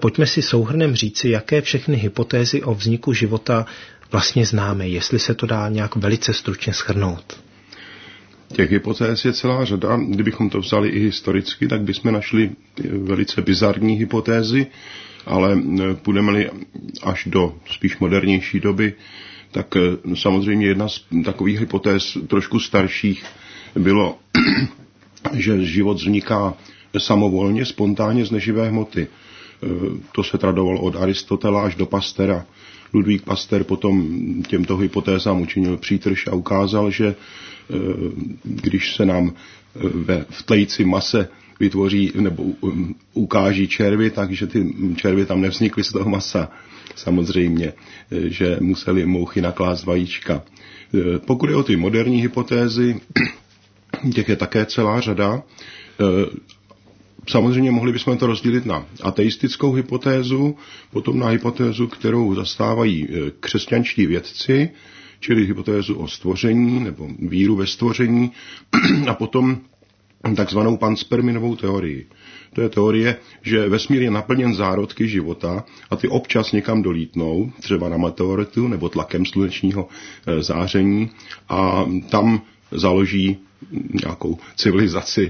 pojďme si souhrnem říci, jaké všechny hypotézy o vzniku života vlastně známe, jestli se to dá nějak velice stručně shrnout. Těch hypotéz je celá řada. Kdybychom to vzali i historicky, tak bychom našli velice bizarní hypotézy, ale půjdeme-li až do spíš modernější doby, tak samozřejmě jedna z takových hypotéz trošku starších bylo, že život vzniká samovolně, spontánně z neživé hmoty. To se tradovalo od Aristotela až do Pasteura. Ludvík Pasteur potom těmto hypotézám učinil přítrž a ukázal, že když se nám v tlejci mase vytvoří nebo ukáží červy, takže ty červy tam nevznikly z toho masa. Samozřejmě, že museli mouchy naklást vajíčka. Pokud je o ty moderní hypotézy, těch je také celá řada. Samozřejmě mohli bychom to rozdělit na ateistickou hypotézu, potom na hypotézu, kterou zastávají křesťanští vědci, čili hypotézu o stvoření nebo víru ve stvoření, a potom takzvanou pansperminovou teorii. To je teorie, že vesmír je naplněn zárodky života a ty občas někam dolítnou, třeba na meteoritu nebo tlakem slunečního záření, a tam založí nějakou civilizaci.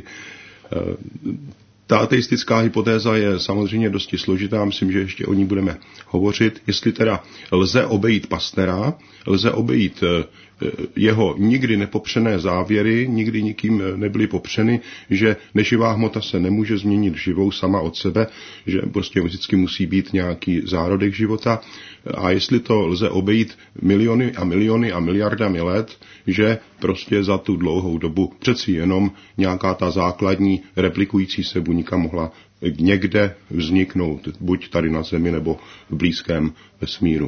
Ta ateistická hypotéza je samozřejmě dosti složitá, myslím, že ještě o ní budeme hovořit. Jestli teda lze obejít Pasteura, lze obejít jeho nikdy nepopřené závěry, nikdy nikým nebyly popřeny, že neživá hmota se nemůže změnit živou sama od sebe, že prostě vždycky musí být nějaký zárodek života. A jestli to lze obejít miliony a miliony a miliardami let, že prostě za tu dlouhou dobu přeci jenom nějaká ta základní replikující se buňka mohla někde vzniknout, buď tady na Zemi nebo v blízkém vesmíru.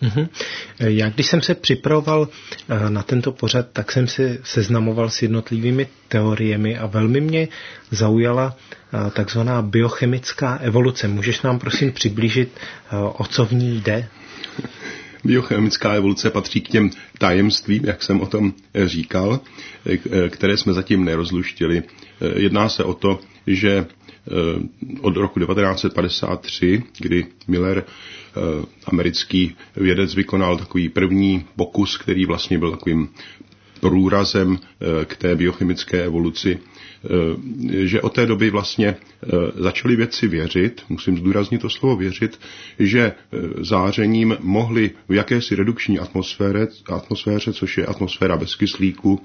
Já když jsem se připravoval na tento pořad, tak jsem se seznamoval s jednotlivými teoriemi a velmi mě zaujala takzvaná biochemická evoluce. Můžeš nám prosím přiblížit, o co v ní jde? Biochemická evoluce patří k těm tajemstvím, jak jsem o tom říkal, které jsme zatím nerozluštili. Jedná se o to, že od roku 1953, kdy Miller, americký vědec, vykonal takový první pokus, který vlastně byl takovým průrazem k té biochemické evoluci, že od té doby vlastně začali vědci věřit, musím zdůraznit to slovo věřit, že zářením mohli v jakési redukční atmosféře, což je atmosféra bez kyslíku,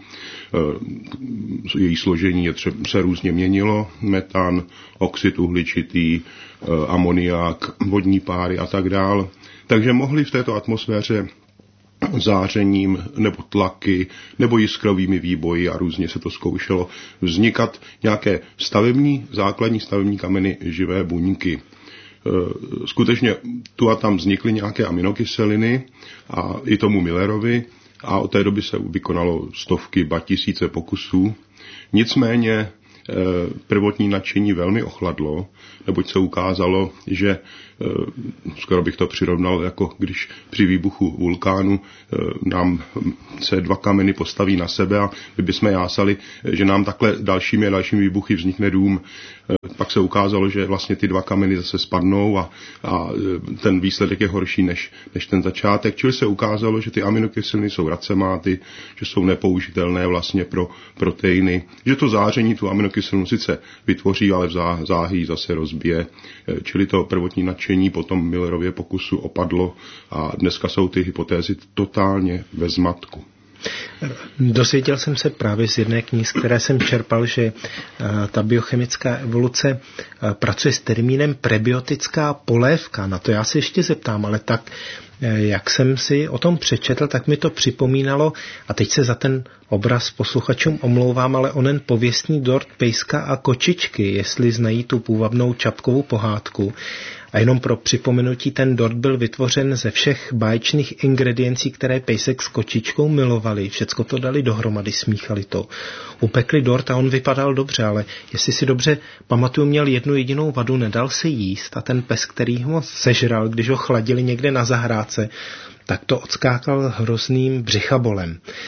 její složení se různě měnilo, metan, oxid uhličitý, amoniak, vodní páry a tak dál. Takže mohli v této atmosféře zářením nebo tlaky nebo jiskrovými výboji, a různě se to zkoušelo, vznikat nějaké základní stavební kameny živé buňky. Skutečně tu a tam vznikly nějaké aminokyseliny a i tomu Millerovi, a od té doby se vykonalo stovky, ba tisíce pokusů. Nicméně prvotní nadšení velmi ochladlo, neboť se ukázalo, že skoro bych to přirovnal, jako když při výbuchu vulkánu nám se dva kameny postaví na sebe a my bychom jásali, že nám takhle dalšími a dalšími výbuchy vznikne dům. Pak se ukázalo, že vlastně ty dva kameny zase spadnou a ten výsledek je horší než ten začátek. Čili se ukázalo, že ty aminokyseliny jsou racemáty, že jsou nepoužitelné vlastně pro proteiny, že to záření tu aminokyselinu sice vytvoří, ale v záhy zase rozbije. Čili to prvotní nadšení po tom Millerově pokusu opadlo a dneska jsou ty hypotézy totálně ve zmatku. Dozvěděl jsem se právě z jedné knihy, z které jsem čerpal, že ta biochemická evoluce pracuje s termínem prebiotická polévka. Na to já se ještě zeptám, ale tak, jak jsem si o tom přečetl, tak mi to připomínalo, a teď se za ten obraz posluchačům omlouvám, ale onen pověstný dort pejska a kočičky, jestli znají tu půvabnou Čapkovu pohádku. A jenom pro připomenutí, ten dort byl vytvořen ze všech báječných ingrediencí, které pejsek s kočičkou milovali. Všecko to dali dohromady, smíchali to. Upekli dort a on vypadal dobře, ale jestli si dobře pamatuju, měl jednu jedinou vadu, nedal se jíst, a ten pes, který ho sežral, když ho chladili někde na zahrádce, tak to odskákal hrozným břichabolem.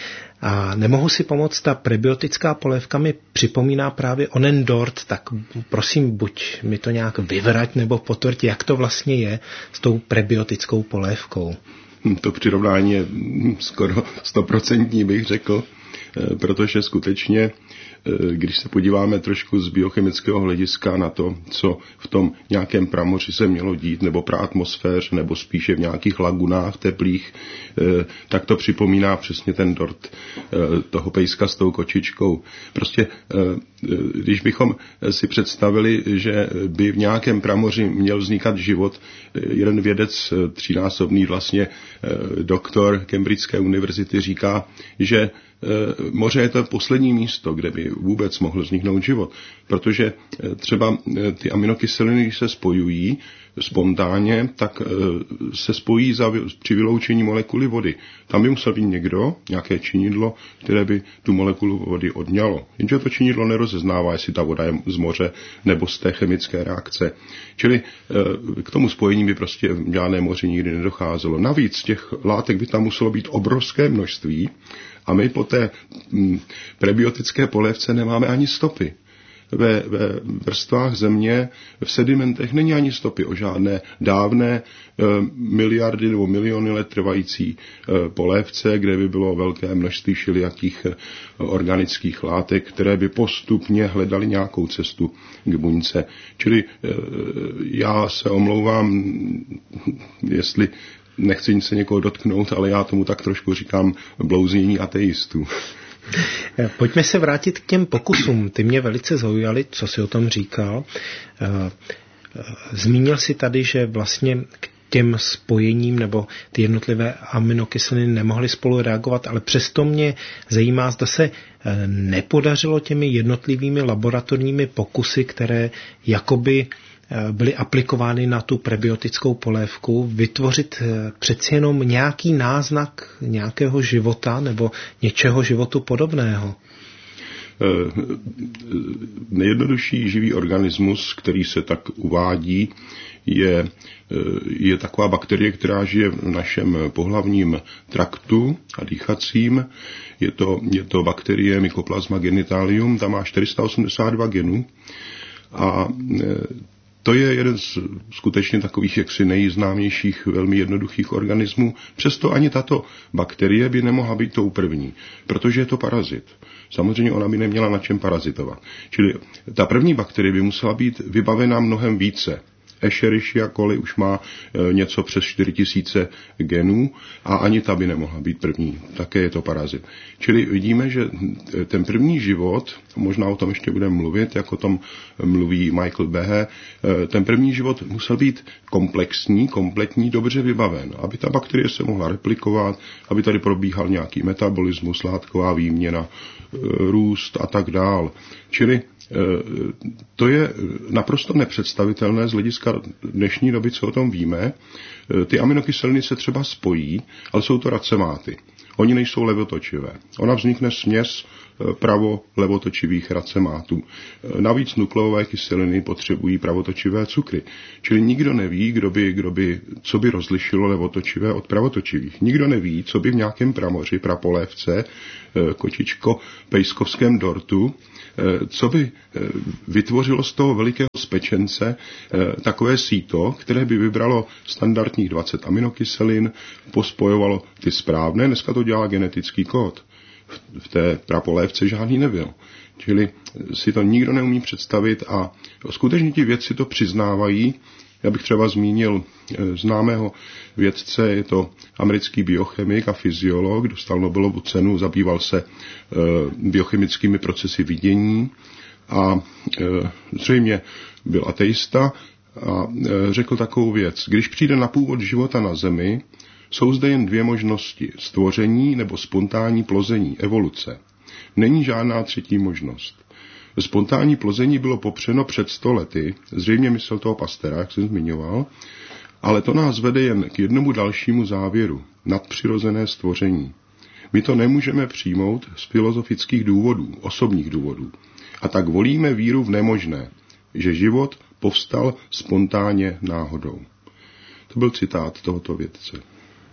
A nemohu si pomoct, ta prebiotická polévka mi připomíná právě onen dort, tak prosím, buď mi to nějak vyvrať nebo potvrď, jak to vlastně je s tou prebiotickou polévkou. To přirovnání je skoro 100% bych řekl, protože skutečně, když se podíváme trošku z biochemického hlediska na to, co v tom nějakém pramoři se mělo dít, nebo pro atmosféře, nebo spíše v nějakých lagunách teplých, tak to připomíná přesně ten dort toho pejska s tou kočičkou. Prostě, když bychom si představili, že by v nějakém pramoři měl vznikat život, jeden vědec, 3násobný vlastně doktor Cambridgeské univerzity říká, že moře je to poslední místo, kde by vůbec mohl vzniknout život, protože třeba ty aminokyseliny, když se spojují spontánně, tak se spojí při vyloučení molekuly vody. Tam by musel být někdo, nějaké činidlo, které by tu molekulu vody odňalo. Jenže to činidlo nerozeznává, jestli ta voda je z moře nebo z té chemické reakce. Čili k tomu spojení by prostě v žádném moři nikdy nedocházelo. Navíc těch látek by tam muselo být obrovské množství a my po té prebiotické polévce nemáme ani stopy. Ve vrstvách země, v sedimentech není ani stopy o žádné dávné miliardy nebo miliony let trvající polévce, kde by bylo velké množství všelijakých organických látek, které by postupně hledaly nějakou cestu k buňce. Čili já se omlouvám, jestli nechci se někoho dotknout, ale já tomu tak trošku říkám blouznění ateistů. Pojďme se vrátit k těm pokusům. Ty mě velice zaujaly, co jsi o tom říkal. Zmínil jsi tady, že vlastně k těm spojením nebo ty jednotlivé aminokyseliny nemohly spolu reagovat, ale přesto mě zajímá, zda se nepodařilo těmi jednotlivými laboratorními pokusy, které jakoby byly aplikovány na tu prebiotickou polévku, vytvořit přeci jenom nějaký náznak nějakého života nebo něčeho životu podobného. Nejjednodušší živý organismus, který se tak uvádí, je taková bakterie, která žije v našem pohlavním traktu a dýchacím. Je to bakterie Mycoplasma genitalium, tam má 482 genů a to je jeden z skutečně takových jaksi nejznámějších, velmi jednoduchých organismů. Přesto ani tato bakterie by nemohla být tou první, protože je to parazit. Samozřejmě ona by neměla na čem parazitovat. Čili ta první bakterie by musela být vybavena mnohem více. Escherichia coli už má něco přes 4000 genů a ani ta by nemohla být první. Také je to parazit. Čili vidíme, že ten první život, možná o tom ještě budeme mluvit, jak o tom mluví Michael Behe, ten první život musel být komplexní, kompletní, dobře vybaven, aby ta bakterie se mohla replikovat, aby tady probíhal nějaký metabolismus, látková výměna, růst a tak dál. Čili to je naprosto nepředstavitelné z hlediska dnešní doby, co o tom víme. Ty aminokyseliny se třeba spojí, ale jsou to racemáty. Oni nejsou levotočivé. Ona vznikne směs pravo-levotočivých racemátů. Navíc nukleové kyseliny potřebují pravotočivé cukry. Čili nikdo neví, co by rozlišilo levotočivé od pravotočivých. Nikdo neví, co by v nějakém pramoři, prapolévce, kočičko, pejskovském dortu, co by vytvořilo z toho velikého spečence takové síto, které by vybralo standardních 20 aminokyselin, pospojovalo ty správné, dneska to dělá genetický kód. V té prapolévce žádný nebyl. Čili si to nikdo neumí představit a skutečně ti vědci to přiznávají. Já bych třeba zmínil známého vědce, je to americký biochemik a fyziolog, dostal Nobelovu cenu, zabýval se biochemickými procesy vidění a zřejmě byl ateista a řekl takovou věc. Když přijde na původ života na Zemi, jsou zde jen dvě možnosti, stvoření nebo spontánní plození, evoluce. Není žádná třetí možnost. Spontánní plození bylo popřeno před 100 lety, zřejmě myslel toho Pasteura, jak jsem zmiňoval, ale to nás vede jen k jednomu dalšímu závěru, nadpřirozené stvoření. My to nemůžeme přijmout z filozofických důvodů, osobních důvodů. A tak volíme víru v nemožné, že život povstal spontánně náhodou. To byl citát tohoto vědce.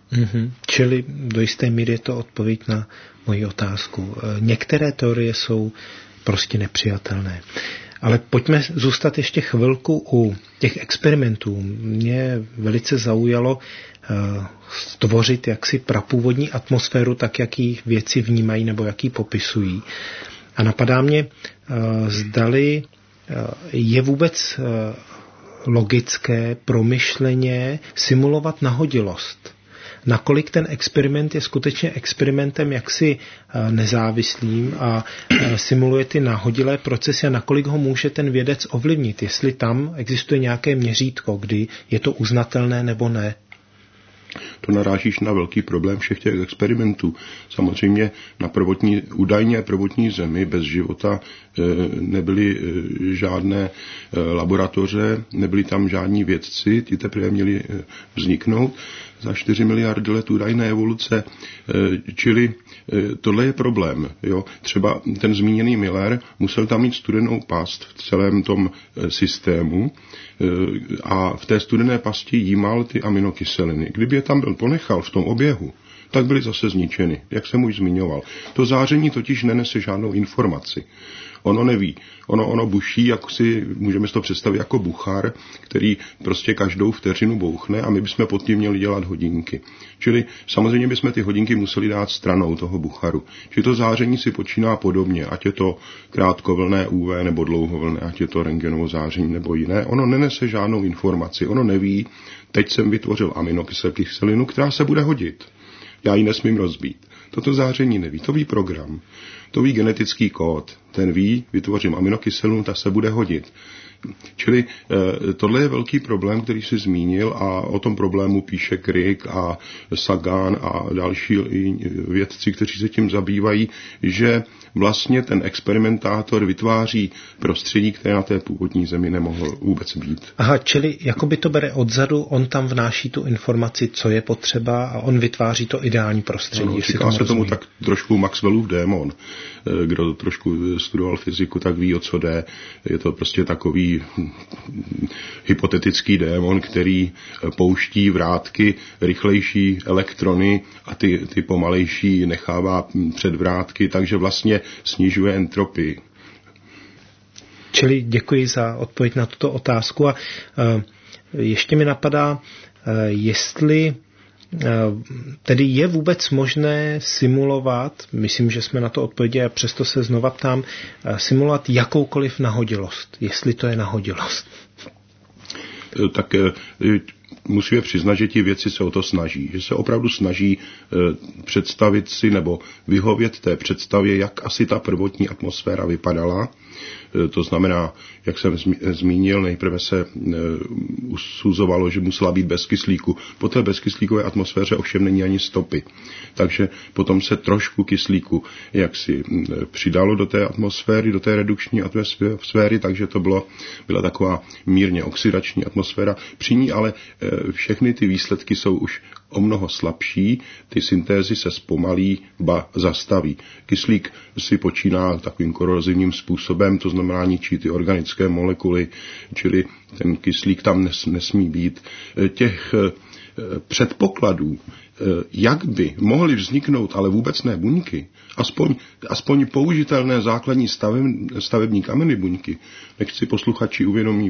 Čili do jisté míry je to odpověď na moji otázku. Některé teorie jsou prostě nepřijatelné. Ale pojďme zůstat ještě chvilku u těch experimentů. Mě velice zaujalo stvořit jaksi prapůvodní atmosféru, tak jak ji věci vnímají nebo jak ji popisují. A napadá mě, zdali je vůbec logické promyšleně simulovat nahodilost. Nakolik ten experiment je skutečně experimentem jaksi nezávislým a simuluje ty nahodilé procesy a nakolik ho může ten vědec ovlivnit, jestli tam existuje nějaké měřítko, kdy je to uznatelné nebo ne. To narážíš na velký problém všech těch experimentů. Samozřejmě na údajně prvotní Zemi bez života nebyly žádné laboratoře, nebyli tam žádní vědci, ti teprve měli vzniknout za 4 miliardy let údajné evoluce, čili tohle je problém. Jo? Třeba ten zmíněný Miller musel tam mít studenou past v celém tom systému a v té studené pasti jímal ty aminokyseliny. Kdyby je tam byl ponechal v tom oběhu, tak byly zase zničeny, jak jsem už zmiňoval. To záření totiž nenese žádnou informaci. Ono neví. Ono buší, jak si můžeme si to představit jako buchar, který prostě každou vteřinu bouchne a my bychom pod tím měli dělat hodinky. Čili samozřejmě bychom ty hodinky museli dát stranou toho bucharu. Čili to záření si počíná podobně, ať je to krátkovlnné UV nebo dlouhovlné, ať je to rentgenovo záření nebo jiné. Ono nenese žádnou informaci. Ono neví, teď jsem vytvořil aminokyselinu, která se bude hodit. Já ji nesmím rozbít. Toto záření neví, to ví program, to ví genetický kód, ten ví, vytvořím aminokyselinu, ta se bude hodit. Čili tohle je velký problém, který jsi zmínil a o tom problému píše Crick a Sagan a další vědci, kteří se tím zabývají, že vlastně ten experimentátor vytváří prostředí, které na té původní Zemi nemohlo vůbec být. Aha, čili jakoby to bere odzadu, on tam vnáší tu informaci, co je potřeba a on vytváří to ideální prostředí. No, říká se tomu tak trošku Maxwellův démon. Kdo trošku studoval fyziku, tak ví, o co jde. Je to prostě takový hypotetický démon, který pouští vrátky rychlejší elektrony a ty pomalejší nechává před vrátky, takže vlastně snižuje entropii. Čili děkuji za odpověď na tuto otázku a ještě mi napadá, jestli tedy je vůbec možné simulovat, myslím, že jsme na to odpověděli a přesto se znova ptám, simulovat jakoukoliv nahodilost, jestli to je nahodilost. Tak musíme přiznat, že ti vědci se o to snaží, že se opravdu snaží představit si nebo vyhovět té představě, jak asi ta prvotní atmosféra vypadala. To znamená, jak jsem zmínil, nejprve se usuzovalo, že musela být bez kyslíku. Po té bezkyslíkové atmosféře ovšem není ani stopy. Takže potom se trošku kyslíku jaksi přidalo do té atmosféry, do té redukční atmosféry, takže to byla taková mírně oxidační atmosféra. Při ní ale všechny ty výsledky jsou už o mnoho slabší, ty syntézy se zpomalí, ba zastaví. Kyslík si počíná takovým korozivním způsobem, to znamená ničí ty organické molekuly, čili ten kyslík tam nesmí být. Těch předpokladů, jak by mohly vzniknout, ale vůbec ne buňky, aspoň použitelné základní stavební kameny buňky, nechť si posluchači uvědomí